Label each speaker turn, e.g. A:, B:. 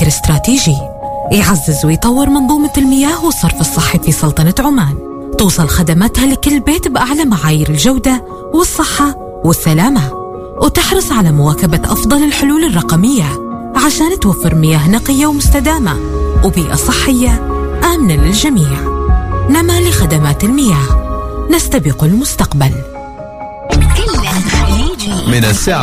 A: بفكر استراتيجي يعزز ويطور منظومة المياه والصرف الصحي في سلطنة عمان، توصل خدماتها لكل بيت بأعلى معايير الجودة والصحة والسلامة، وتحرص على مواكبة أفضل الحلول الرقمية عشان توفر مياه نقية ومستدامة وبيئة صحية آمنة للجميع. نمال خدمات المياه، نستبق المستقبل.
B: من الساعة